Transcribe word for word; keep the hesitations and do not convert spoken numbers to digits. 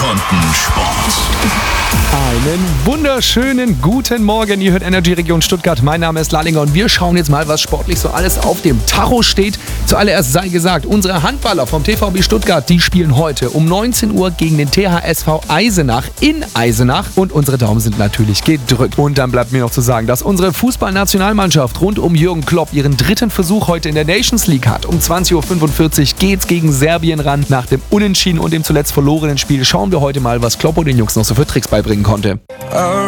Sekunden Sport. Einen wunderschönen guten Morgen. Ihr hört Energy Region Stuttgart. Mein Name ist Lallinger und wir schauen jetzt mal, was sportlich so alles auf dem Tacho steht. Zuallererst sei gesagt, unsere Handballer vom T V B Stuttgart, die spielen heute um neunzehn Uhr gegen den T H S V Eisenach in Eisenach und unsere Daumen sind natürlich gedrückt. Und dann bleibt mir noch zu sagen, dass unsere Fußballnationalmannschaft rund um Jürgen Klopp ihren dritten Versuch heute in der Nations League hat. Um zwanzig Uhr fünfundvierzig geht's gegen Serbien ran. Nach dem Unentschieden und dem zuletzt verlorenen Spiel schauen wir heute mal, was Klopp und den Jungs noch so für Tricks beibringen konnte.